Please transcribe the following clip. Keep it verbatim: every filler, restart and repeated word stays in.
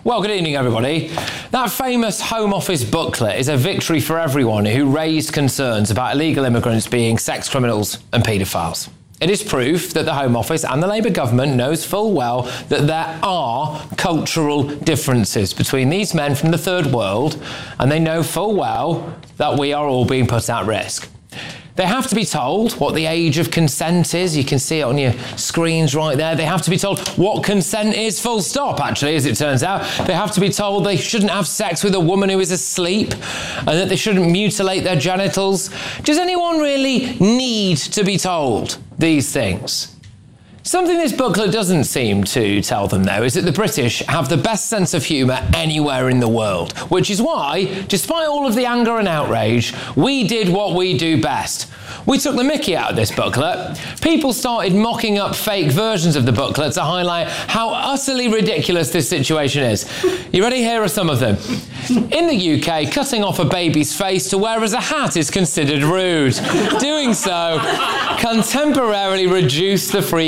Well, good evening, everybody. That famous Home Office booklet is a victory for everyone who raised concerns about illegal immigrants being sex criminals and paedophiles. It is proof that the Home Office and the Labour government knows full well that there are cultural differences between these men from the third world, and they know full well that we are all being put at risk. They have to be told what the age of consent is. You can see it on your screens right there. They have to be told what consent is, full stop, actually, as it turns out. They have to be told they shouldn't have sex with a woman who is asleep and that they shouldn't mutilate their genitals. Does anyone really need to be told these things? Something this booklet doesn't seem to tell them, though, is that the British have the best sense of humour anywhere in the world, which is why, despite all of the anger and outrage, we did what we do best. We took the mickey out of this booklet. People started mocking up fake versions of the booklet to highlight how utterly ridiculous this situation is. You ready? Here are some of them. In the U K, cutting off a baby's face to wear as a hat is considered rude. Doing so can temporarily reduce the free